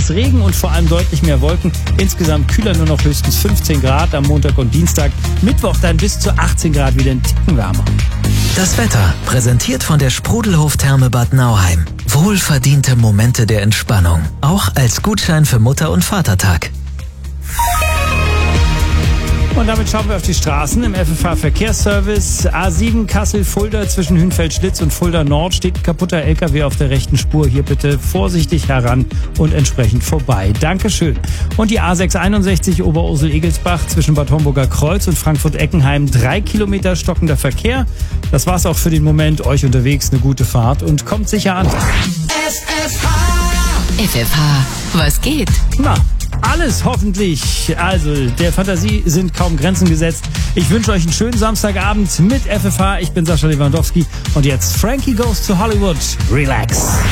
etwas Regen und vor allem deutlich mehr Wolken. Insgesamt kühler, nur noch höchstens 15 Grad am Montag und Dienstag. Mittwoch dann bis zu 18 Grad, wieder ein Ticken wärmer. Das Wetter, präsentiert von der Sprudelhof-Therme Bad Nauheim. Wohlverdiente Momente der Entspannung, auch als Gutschein für Mutter- und Vatertag. Und damit schauen wir auf die Straßen im FFH-Verkehrsservice. A7 Kassel-Fulda zwischen Hünfeld-Schlitz und Fulda Nord steht ein kaputter LKW auf der rechten Spur. Hier bitte vorsichtig heran und entsprechend vorbei. Dankeschön. Und die A661 Oberursel-Egelsbach zwischen Bad Homburger Kreuz und Frankfurt-Eckenheim. 3 Kilometer stockender Verkehr. Das war's auch für den Moment. Euch unterwegs eine gute Fahrt und kommt sicher an. FFH, was geht? Na, alles hoffentlich. Also, der Fantasie sind kaum Grenzen gesetzt. Ich wünsche euch einen schönen Samstagabend mit FFH. Ich bin Sascha Lewandowski und jetzt Frankie Goes to Hollywood. Relax.